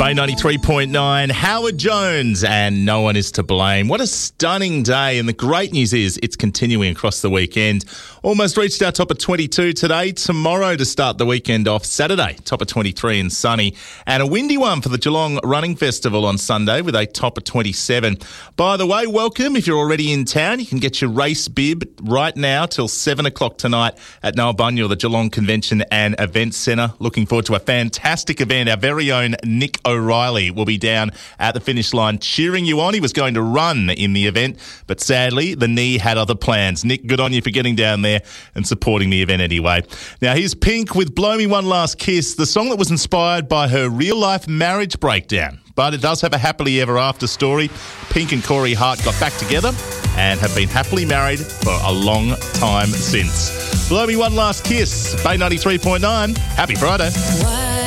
Bay 93.9, Howard Jones, and No One Is to Blame. What a stunning day, and the great news is it's continuing across the weekend. Almost reached our top of 22 today. Tomorrow to start the weekend off, Saturday, top of 23 and sunny. And a windy one for the Geelong Running Festival on Sunday with a top of 27. By the way, welcome. If you're already in town, you can get your race bib right now till 7 o'clock tonight at Noel Bunyell, the Geelong Convention and Events Centre. Looking forward to a fantastic event. Our very own Nick O'Reilly will be down at the finish line cheering you on. He was going to run in the event, but sadly, the knee had other plans. Nick, good on you for getting down there and supporting the event anyway. Now, here's Pink with Blow Me One Last Kiss, the song that was inspired by her real-life marriage breakdown. But it does have a happily ever after story. Pink and Corey Hart got back together and have been happily married for a long time since. Blow Me One Last Kiss, Bay 93.9. Happy Friday.